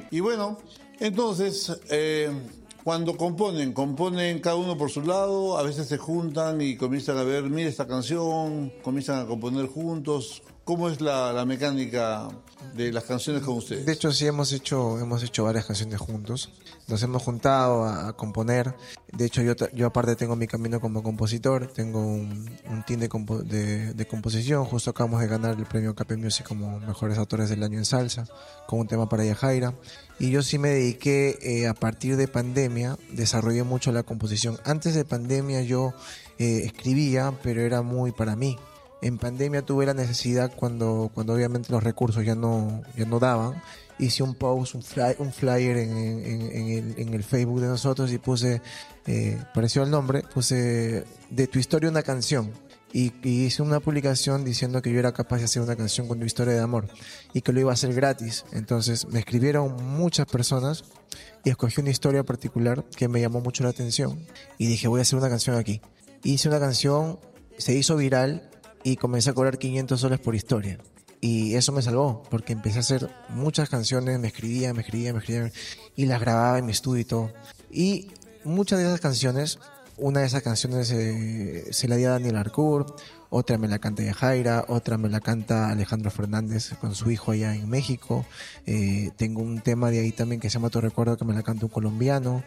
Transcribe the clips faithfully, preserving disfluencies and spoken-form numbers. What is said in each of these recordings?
Y bueno, entonces, eh, cuando componen, componen cada uno por su lado, a veces se juntan y comienzan a ver, mira esta canción, comienzan a componer juntos. ¿Cómo es la, la mecánica de las canciones con ustedes? De hecho, sí, hemos hecho hemos hecho varias canciones juntos. Nos hemos juntado a, a componer. De hecho, yo, yo aparte tengo mi camino como compositor. Tengo un, un team de, compo, de, de composición. Justo acabamos de ganar el premio K P Music como Mejores Autores del Año en Salsa, con un tema para Yajaira. Y yo sí me dediqué, eh, a partir de pandemia, desarrollé mucho la composición. Antes de pandemia yo eh, escribía, pero era muy para mí. En pandemia tuve la necesidad cuando, cuando obviamente los recursos ya no, ya no daban. Hice un post, un, fly, un flyer en, en, en, el, en el Facebook de nosotros y puse, eh, pareció el nombre, puse de tu historia una canción. Y, y hice una publicación diciendo que yo era capaz de hacer una canción con tu historia de amor y que lo iba a hacer gratis. Entonces me escribieron muchas personas y escogí una historia particular que me llamó mucho la atención y dije, voy a hacer una canción aquí. Hice una canción, se hizo viral y comencé a cobrar quinientos soles por historia. Y eso me salvó, porque empecé a hacer muchas canciones, me escribía, me escribía, me escribía, y las grababa en mi estudio y todo. Y muchas de esas canciones, una de esas canciones eh, se la di a Daniel Arcourt, otra me la canta Yajaira, otra me la canta Alejandro Fernández con su hijo allá en México. Eh, tengo un tema de ahí también que se llama Tu Recuerdo, que me la canta un colombiano.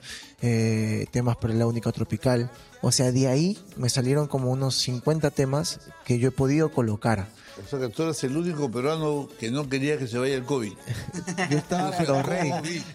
Eh, temas para la única tropical. O sea, de ahí me salieron como unos cincuenta temas que yo he podido colocar. O sea que tú eres el único peruano que no quería que se vaya el COVID. Yo estaba pero rey.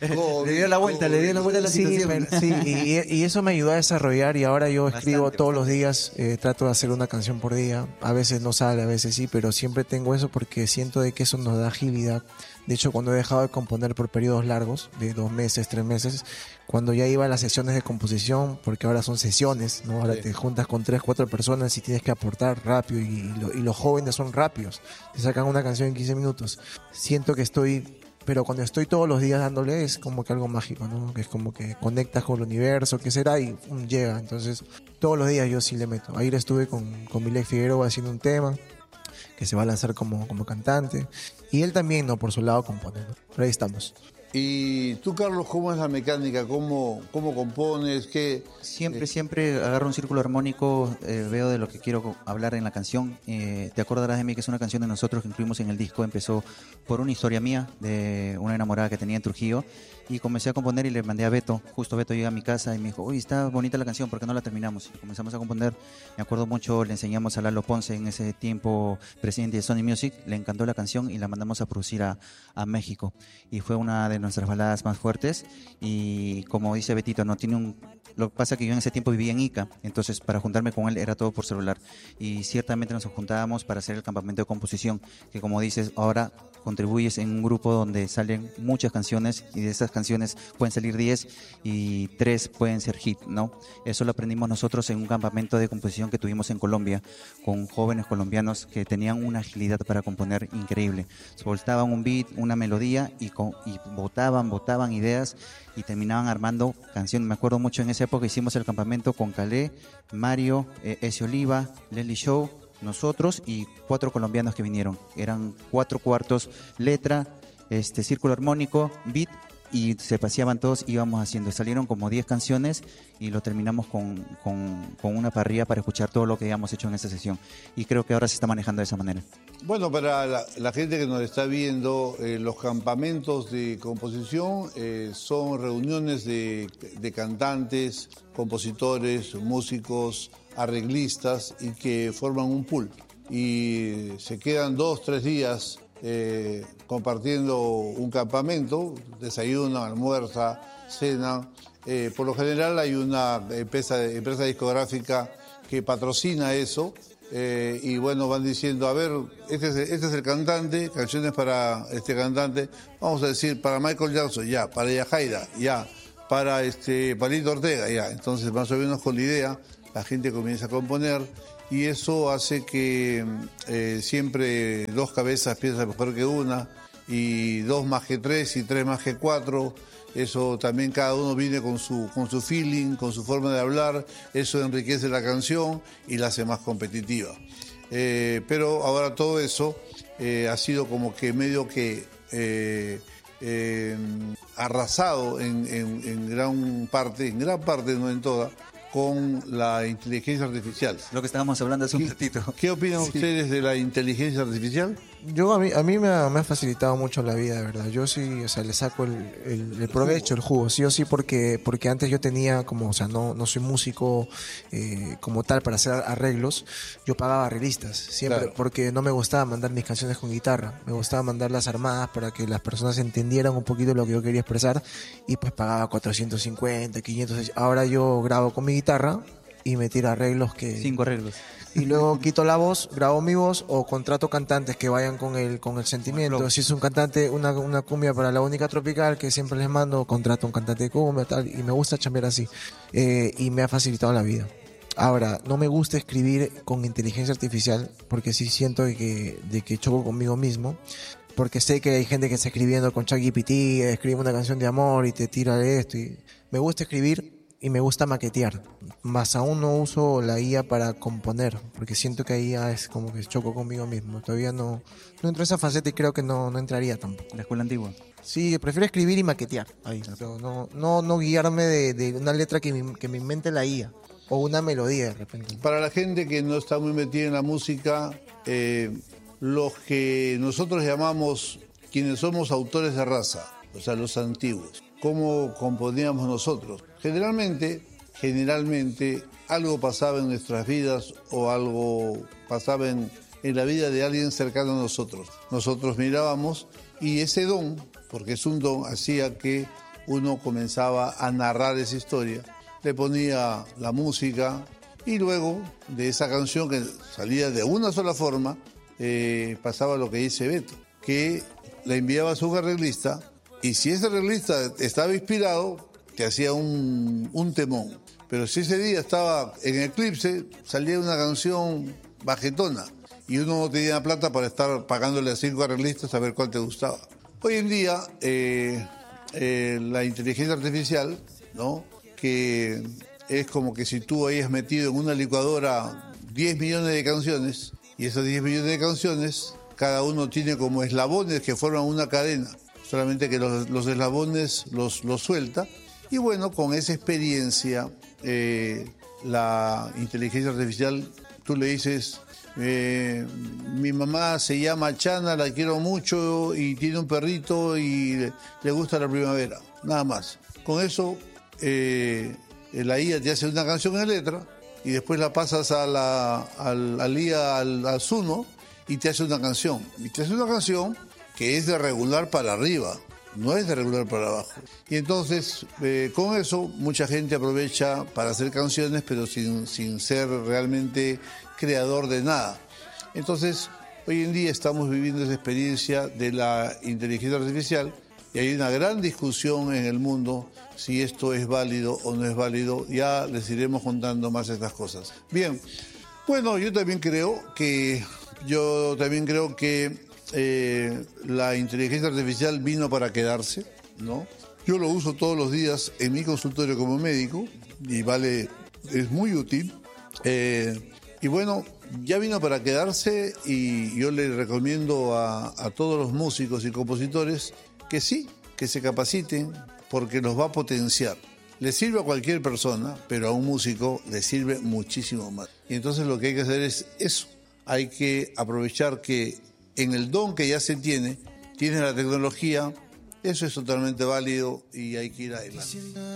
Le dio la vuelta, COVID, le dio la vuelta a la situación. Sí, y, y eso me ayudó a desarrollar y ahora yo escribo bastante, todos bastante. los días, eh, trato de hacer una canción por día. A veces no sale, a veces sí, pero siempre tengo eso porque siento de que eso nos da agilidad. De hecho, cuando he dejado de componer por periodos largos, de dos meses, tres meses, cuando ya iba a las sesiones de composición, porque ahora son sesiones, ¿no? Ahora sí. Te juntas con tres, cuatro personas y tienes que aportar rápido, y, y, lo, y los jóvenes son rápidos, te sacan una canción en quince minutos. Siento que estoy, pero cuando estoy todos los días dándole es como que algo mágico, ¿no? Que es como que conectas con el universo, ¿qué será? Y um, llega. Entonces, todos los días yo sí le meto. Ayer estuve con, con Milek Figueroa haciendo un tema que se va a lanzar como, como cantante, y él también, ¿no? Por su lado compone, ¿no? Pero ahí estamos. Y tú, Carlos, ¿cómo es la mecánica? ¿Cómo, cómo compones? ¿Qué? Siempre, siempre agarro un círculo armónico, eh, veo de lo que quiero hablar en la canción. Eh, te acordarás de mí que es una canción de nosotros que incluimos en el disco. Empezó por una historia mía de una enamorada que tenía en Trujillo y comencé a componer y le mandé a Beto. Justo Beto llega a mi casa y me dijo, uy, está bonita la canción, ¿por qué no la terminamos? Y comenzamos a componer. Me acuerdo mucho, le enseñamos a Lalo Ponce, en ese tiempo presidente de Sony Music, le encantó la canción y la mandamos a producir a, a México. Y fue una de nuestras baladas más fuertes y como dice Betito, no tiene un... Lo que pasa es que yo en ese tiempo vivía en Ica, entonces para juntarme con él era todo por celular y ciertamente nos juntábamos para hacer el campamento de composición, que como dices, ahora contribuyes en un grupo donde salen muchas canciones y de esas canciones pueden salir diez y tres pueden ser hit, ¿no? Eso lo aprendimos nosotros en un campamento de composición que tuvimos en Colombia con jóvenes colombianos que tenían una agilidad para componer increíble. Soltaban un beat, una melodía y, con, y botaban, botaban ideas y terminaban armando canciones. Me acuerdo mucho en esa época hicimos el campamento con Calé, Mario, eh, Ese Oliva, Leslie Show, nosotros y cuatro colombianos que vinieron. Eran cuatro cuartos, letra, este círculo armónico, beat, y se paseaban todos, íbamos haciendo. Salieron como diez canciones y lo terminamos con, con, con una parrilla para escuchar todo lo que habíamos hecho en esa sesión. Y creo que ahora se está manejando de esa manera. Bueno, para la, la gente que nos está viendo, eh, los campamentos de composición eh, son reuniones de, de cantantes, compositores, músicos, arreglistas y que forman un pool. Y se quedan dos, tres días eh, compartiendo un campamento, desayunan, almuerzan, cenan. Eh, por lo general hay una empresa, empresa discográfica que patrocina eso. Eh, y bueno, van diciendo, a ver, este es, el, este es el cantante, canciones para este cantante, vamos a decir, para Michael Jackson, ya, para Yajaira, ya, para este Palito Ortega, ya. Entonces, más o menos con la idea, la gente comienza a componer y eso hace que eh, siempre dos cabezas piensan mejor que una, y dos más que tres y tres más que cuatro. Eso también cada uno viene con su, con su feeling, con su forma de hablar, eso enriquece la canción y la hace más competitiva. Eh, pero ahora todo eso eh, ha sido como que medio que eh, eh, arrasado en, en, en gran parte, en gran parte, no en toda, con la inteligencia artificial. Lo que estábamos hablando hace un ratito. ¿Qué opinan Sí. ustedes de la inteligencia artificial? Yo a mí, a mí me, ha, me ha facilitado mucho la vida, de verdad. Yo sí, o sea, le saco el, el, el provecho, el jugo, sí o sí, porque, porque antes yo tenía como, o sea, no, no soy músico eh, como tal para hacer arreglos. Yo pagaba arreglistas, siempre, Claro. porque no me gustaba mandar mis canciones con guitarra. Me gustaba mandarlas armadas para que las personas entendieran un poquito lo que yo quería expresar, y pues pagaba cuatrocientos cincuenta, quinientos. Ahora yo grabo con mi guitarra y me tiro arreglos que... Cinco arreglos. Y luego quito la voz, grabo mi voz o contrato cantantes que vayan con el con el sentimiento. Si es un cantante, una, una cumbia para la única tropical que siempre les mando, contrato un cantante de cumbia, tal, y me gusta chambear así. Eh, y me ha facilitado la vida. Ahora, no me gusta escribir con inteligencia artificial porque sí siento de que, de que choco conmigo mismo. Porque sé que hay gente que está escribiendo con ChatGPT, escribe una canción de amor y te tira esto. Y me gusta escribir y me gusta maquetear. Más aún no uso la I A para componer, porque siento que ahí ya es como que choco conmigo mismo. Todavía no, no entro a esa faceta y creo que no, no entraría tampoco. La escuela antigua. Sí, prefiero escribir y maquetear. Ahí, no, no, no, no guiarme de, de una letra que me, que me invente la I A o una melodía de repente. Para la gente que no está muy metida en la música, eh, los que nosotros llamamos quienes somos autores de raza, o sea, los antiguos, ¿cómo componíamos nosotros? Generalmente, generalmente algo pasaba en nuestras vidas o algo pasaba en, en la vida de alguien cercano a nosotros. Nosotros mirábamos y ese don, porque es un don, hacía que uno comenzaba a narrar esa historia, le ponía la música y luego de esa canción que salía de una sola forma, eh, pasaba lo que dice Beto, que la enviaba a su arreglista y si ese arreglista estaba inspirado, te hacía un, un temón. Pero si ese día estaba en eclipse, salía una canción bajetona y uno no tenía plata para estar pagándole a cinco arreglistas a ver cuál te gustaba. Hoy en día, eh, eh, la inteligencia artificial, ¿no?, que es como que si tú hayas metido en una licuadora diez millones de canciones y esas diez millones de canciones, cada uno tiene como eslabones que forman una cadena, solamente que los, los eslabones los, los suelta. Y bueno, con esa experiencia, eh, la inteligencia artificial, tú le dices, eh, mi mamá se llama Chana, la quiero mucho y tiene un perrito y le, le gusta la primavera, nada más. Con eso, eh, la I A te hace una canción en letra y después la pasas a la, al, al I A, al, al Zuno, y te hace una canción. Y te hace una canción que es de regular para arriba, no es de regular para abajo. Y entonces, eh, con eso, mucha gente aprovecha para hacer canciones, pero sin, sin ser realmente creador de nada. Entonces, hoy en día estamos viviendo esa experiencia de la inteligencia artificial y hay una gran discusión en el mundo si esto es válido o no es válido. Ya les iremos contando más estas cosas. Bien, bueno, yo también creo que, yo también creo que Eh, la inteligencia artificial vino para quedarse, ¿no? Yo lo uso todos los días en mi consultorio como médico y vale, es muy útil. Eh, y bueno, ya vino para quedarse y yo le recomiendo a, a todos los músicos y compositores que sí, que se capaciten porque los va a potenciar. Le sirve a cualquier persona, pero a un músico le sirve muchísimo más. Y entonces lo que hay que hacer es eso. Hay que aprovechar que en el don que ya se tiene, tiene la tecnología, eso es totalmente válido y hay que ir adelante.